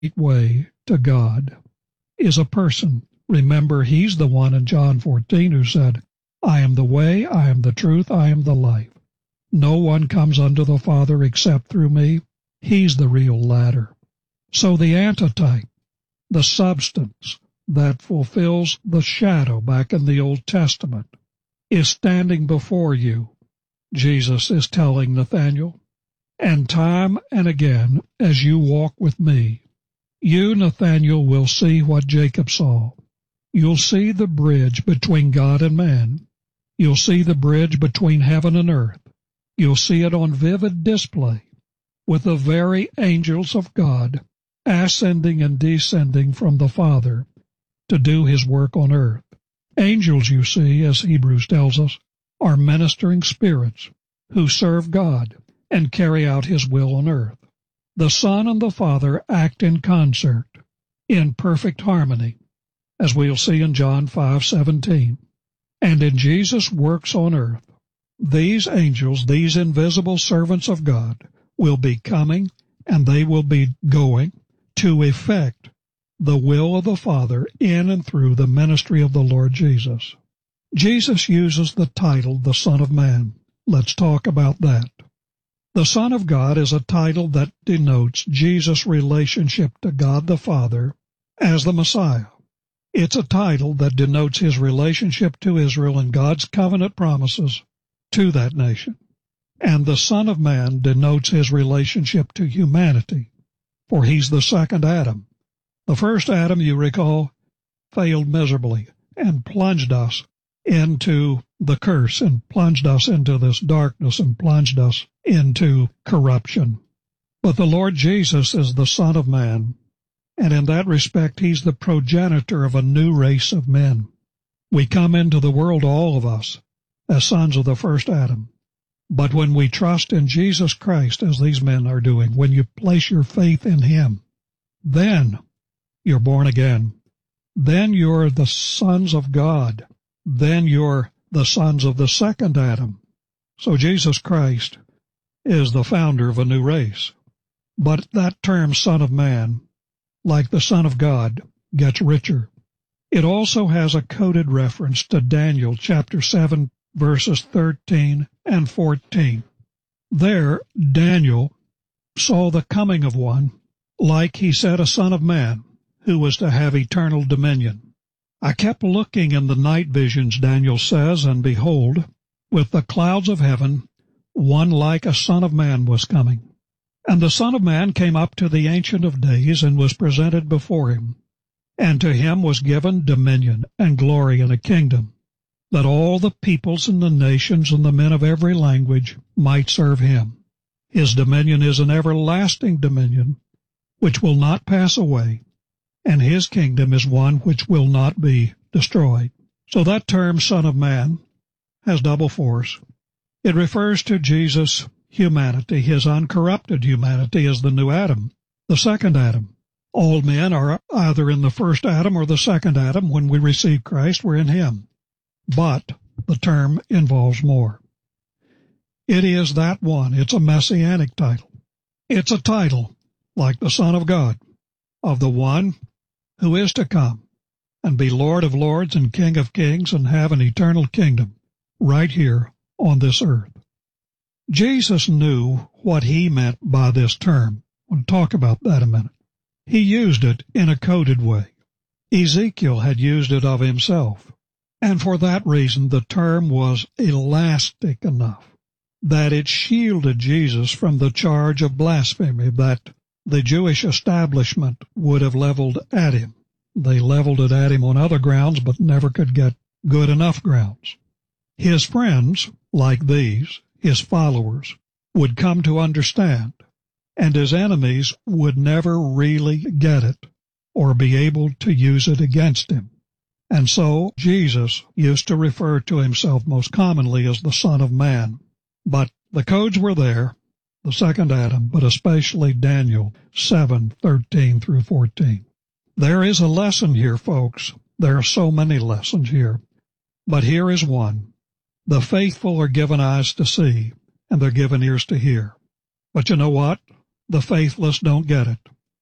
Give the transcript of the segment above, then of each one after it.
way to God is a person. Remember, he's the one in John 14 who said, I am the way, I am the truth, I am the life. No one comes unto the Father except through me. He's the real ladder. So the antitype, the substance that fulfills the shadow back in the Old Testament, is standing before you, Jesus is telling Nathanael. And time and again, as you walk with me, you, Nathanael, will see what Jacob saw. You'll see the bridge between God and man. You'll see the bridge between heaven and earth. You'll see it on vivid display with the very angels of God ascending and descending from the Father to do his work on earth. Angels, you see, as Hebrews tells us, are ministering spirits who serve God and carry out his will on earth. The Son and the Father act in concert, in perfect harmony, as we'll see in John 5:17. And in Jesus' works on earth, these angels, these invisible servants of God, will be coming and they will be going to effect the will of the Father in and through the ministry of the Lord Jesus. Jesus uses the title, the Son of Man. Let's talk about that. The Son of God is a title that denotes Jesus' relationship to God the Father as the Messiah. It's a title that denotes his relationship to Israel and God's covenant promises to that nation. And the Son of Man denotes his relationship to humanity, for he's the second Adam. The first Adam, you recall, failed miserably and plunged us into the curse and plunged us into this darkness and plunged us into corruption. But the Lord Jesus is the Son of Man, and in that respect he's the progenitor of a new race of men. We come into the world, all of us, as sons of the first Adam. But when we trust in Jesus Christ, as these men are doing, when you place your faith in him, then you're born again. Then you're the sons of God. Then you're the sons of the second Adam. So Jesus Christ is the founder of a new race. But that term, Son of Man, like the Son of God, gets richer. It also has a coded reference to Daniel chapter 7, verses 13 and 14. There, Daniel saw the coming of one, like he said, a son of man, who was to have eternal dominion. I kept looking in the night visions, Daniel says, and behold, with the clouds of heaven, one like a son of man was coming. And the Son of Man came up to the Ancient of Days and was presented before him. And to him was given dominion and glory and a kingdom, that all the peoples and the nations and the men of every language might serve him. His dominion is an everlasting dominion, which will not pass away, and his kingdom is one which will not be destroyed. So that term, Son of Man, has double force. It refers to Jesus' humanity, his uncorrupted humanity as the new Adam, the second Adam. All men are either in the first Adam or the second Adam. When we receive Christ, we're in him. But the term involves more. It is that one. It's a messianic title. It's a title, like the Son of God, of the one who is to come and be Lord of lords and King of kings and have an eternal kingdom right here on this earth. Jesus knew what he meant by this term. We'll talk about that a minute. He used it in a coded way. Ezekiel had used it of himself, and for that reason the term was elastic enough that it shielded Jesus from the charge of blasphemy that the Jewish establishment would have leveled at him. They leveled it at him on other grounds, but never could get good enough grounds. His friends, like these, his followers, would come to understand, and his enemies would never really get it or be able to use it against him. And so Jesus used to refer to himself most commonly as the Son of Man. But the codes were there, the second Adam, but especially Daniel 7:13 through 14. There is a lesson here, folks. There are so many lessons here. But here is one. The faithful are given eyes to see, and they're given ears to hear. But you know what? The faithless don't get it.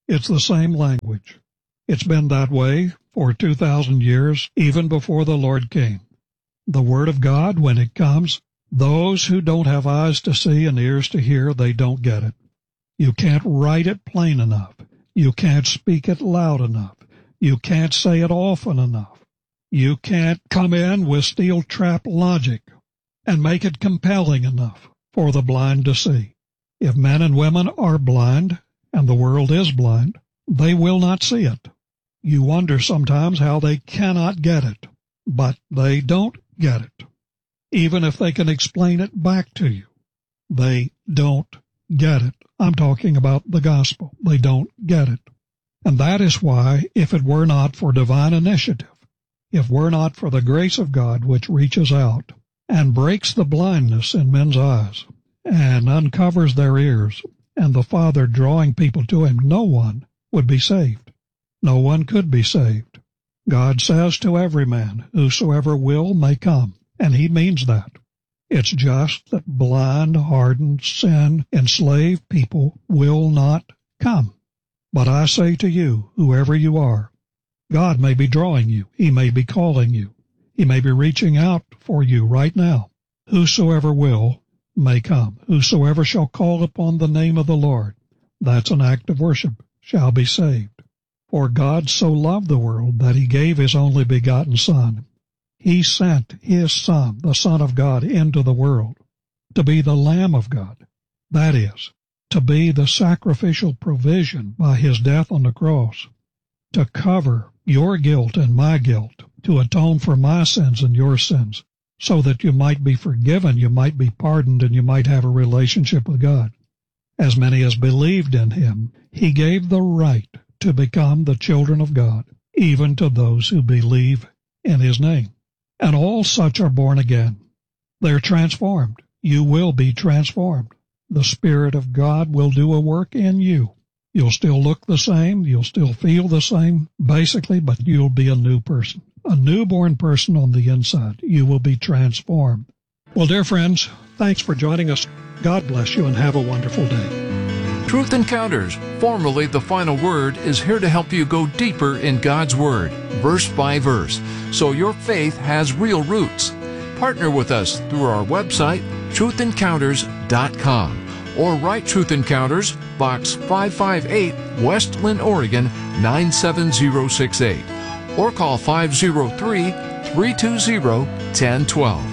It's the same language. It's been that way for 2,000 years, even before the Lord came. The Word of God, when it comes, those who don't have eyes to see and ears to hear, they don't get it. You can't write it plain enough. You can't speak it loud enough. You can't say it often enough. You can't come in with steel trap logic and make it compelling enough for the blind to see. If men and women are blind, and the world is blind, they will not see it. You wonder sometimes how they cannot get it, but they don't get it. Even if they can explain it back to you, they don't get it. I'm talking about the gospel. They don't get it. And that is why, if it were not for divine initiative, if it were not for the grace of God which reaches out and breaks the blindness in men's eyes and uncovers their ears, and the Father drawing people to Him, no one would be saved. No one could be saved. God says to every man, whosoever will may come, and He means that. It's just that blind, hardened, sin, enslaved people will not come. But I say to you, whoever you are, God may be drawing you. He may be calling you. He may be reaching out for you right now. Whosoever will may come. Whosoever shall call upon the name of the Lord, that's an act of worship, shall be saved. For God so loved the world that He gave His only begotten Son. He sent His Son, the Son of God, into the world to be the Lamb of God. That is, to be the sacrificial provision by His death on the cross, to cover your guilt and my guilt, to atone for my sins and your sins, so that you might be forgiven, you might be pardoned, and you might have a relationship with God. As many as believed in Him, He gave the right to become the children of God, even to those who believe in His name. And all such are born again. They're transformed. You will be transformed. The Spirit of God will do a work in you. You'll still look the same, you'll still feel the same, basically, but you'll be a new person. A newborn person on the inside. You will be transformed. Well, dear friends, thanks for joining us. God bless you and have a wonderful day. Truth Encounters, formerly The Final Word, is here to help you go deeper in God's Word, verse by verse, so your faith has real roots. Partner with us through our website, truthencounters.com, or write Truth Encounters, Box 558, West Linn, Oregon 97068, or call 503-320-1012.